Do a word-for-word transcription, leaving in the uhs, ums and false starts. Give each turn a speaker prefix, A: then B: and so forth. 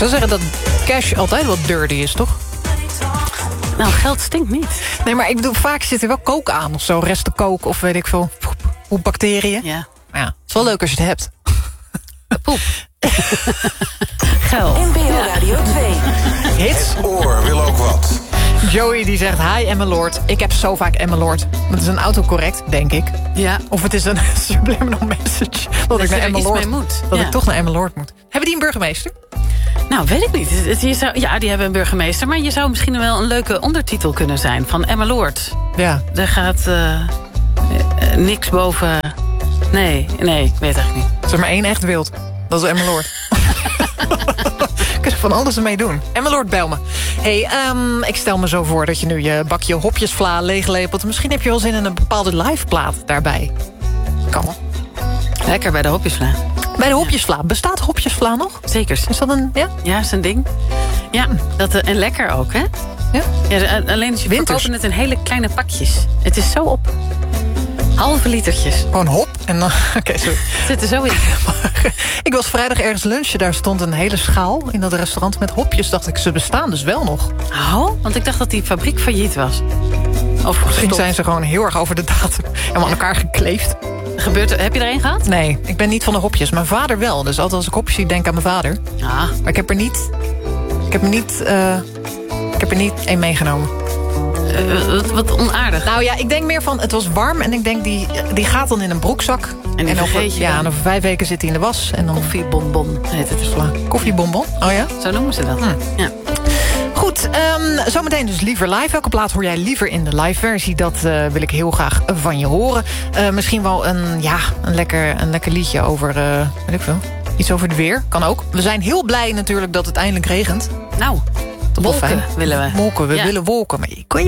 A: zou zeggen dat cash altijd wat dirty is, toch?
B: Nou, geld stinkt niet.
A: Nee, maar ik bedoel, vaak zit er wel kook aan of zo. Resten kook of weet ik veel. Hoe bacteriën.
B: Ja.
A: Maar ja, het is wel leuk als je het hebt.
B: Poep. Geld.
C: N P O Radio twee.
A: Hits.
D: Het oor wil ook wat.
A: Joey die zegt, hi Emmeloord. Ik heb zo vaak Emmeloord. Maar het is een autocorrect, denk ik.
B: Ja.
A: Of het is een subliminal message. Dat,
B: Dat
A: ik
B: je
A: naar
B: er iets
A: Emmeloord
B: mee moet.
A: Dat
B: Ja.
A: ik toch naar Emmeloord moet. Hebben die een burgemeester?
B: Nou, weet ik niet. Het- het- Je zou, ja, die hebben een burgemeester. Maar je zou misschien wel een leuke ondertitel kunnen zijn. Van Emmeloord.
A: Ja.
B: Er gaat eh, eh, niks boven... Nee, nee, ik weet het eigenlijk niet.
A: Er is er maar één echt wild. Dat is Emmeloord. Kun je van alles ermee doen. Emmeloord, bel me. Hey, um, ik stel me zo voor dat je nu je bakje hopjesvla leeglepelt. Misschien heb je wel zin in een bepaalde liveplaat daarbij. Kan.
B: Lekker bij de hopjesvla.
A: Bij de hopjesvla. Bestaat hopjesvla nog?
B: Zeker.
A: Is dat een... Ja?
B: Ja, is een ding. Ja, dat, eh, en lekker ook, hè?
A: Ja?
B: Ja, eh, alleen als je
A: Winters.
B: verkopen het in hele kleine pakjes. Het is zo op. Halve litertjes.
A: Gewoon hop en dan... Oké, sorry.
B: Het zit er zo in.
A: Ik was vrijdag ergens lunchen. Daar stond een hele schaal in dat restaurant met hopjes. Dacht ik, ze bestaan dus wel nog.
B: Oh, want ik dacht dat die fabriek failliet was. Of
A: Misschien
B: gestopt.
A: zijn ze gewoon heel erg over de datum. En aan elkaar gekleefd.
B: Gebeurt er, heb je er een gehad?
A: Nee, ik ben niet van de hopjes. Mijn vader wel. Dus altijd als ik hopjes zie, denk ik aan mijn vader.
B: Ah,
A: Maar ik heb er niet... Ik heb er niet... eh, ik heb er niet één meegenomen.
B: eh, wat, wat onaardig.
A: Nou ja, ik denk meer van... Het was warm en ik denk, die, die gaat dan in een broekzak.
B: En die
A: over,
B: vergeet je
A: ja,
B: dan.
A: en over vijf weken zit hij in de was. En dan
B: Koffiebonbon heet het.
A: Vla. Koffiebonbon. Oh ja?
B: Zo noemen ze dat. Ja.
A: Goed, um, zometeen dus liever live. Welke plaat hoor jij liever in de live versie? Dat uh, wil ik heel graag van je horen. Uh, misschien wel een, ja, een, lekker, een lekker liedje over... Uh, weet ik veel. Iets over het weer. Kan ook. We zijn heel blij natuurlijk dat het eindelijk regent.
B: Nou,
A: Toch wel
B: wolken
A: fijn.
B: willen we.
A: Wolken, we
B: Ja.
A: willen wolken. Maar je kan je